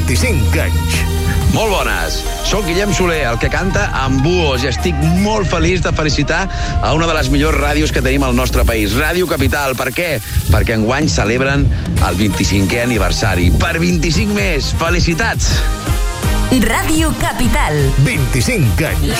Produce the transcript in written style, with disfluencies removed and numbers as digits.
25 anys. Molt bones. Soc Guillem Soler, el que canta amb Buhos, i estic molt feliç de felicitar a una de les millors ràdios que tenim al nostre país, Ràdio Capital. Per què? Perquè enguany celebren el 25è aniversari. Per 25 més. Felicitats! Ràdio Capital. 25 anys.